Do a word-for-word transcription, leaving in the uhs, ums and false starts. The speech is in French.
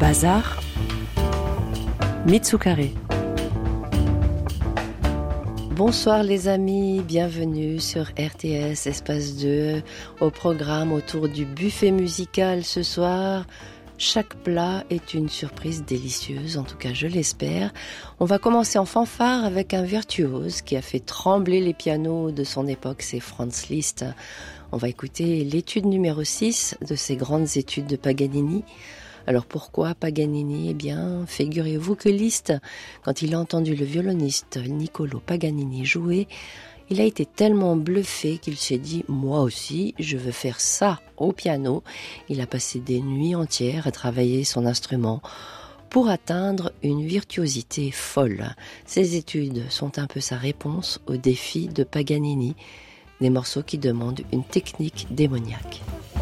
Bazar, Mitsukare. Bonsoir les amis, bienvenue sur R T S Espace deux au programme autour du buffet musical ce soir. Chaque plat est une surprise délicieuse, en tout cas je l'espère. On va commencer en fanfare avec un virtuose qui a fait trembler les pianos de son époque, c'est Franz Liszt. On va écouter l'étude numéro six de ses grandes études de Paganini. Alors pourquoi Paganini ? Eh bien, figurez-vous que Liszt, quand il a entendu le violoniste Niccolò Paganini jouer, il a été tellement bluffé qu'il s'est dit « Moi aussi, je veux faire ça au piano ». Il a passé des nuits entières à travailler son instrument pour atteindre une virtuosité folle. Ces études sont un peu sa réponse au défi de Paganini, des morceaux qui demandent une technique démoniaque.